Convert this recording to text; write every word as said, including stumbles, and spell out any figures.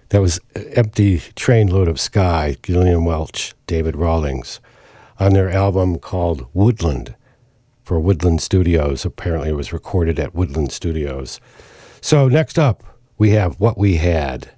That was Empty Trainload of Sky, Gillian Welch, David Rawlings, on their album called Woodland for Woodland Studios. Apparently it was recorded at Woodland Studios. So next up, we have What We Had.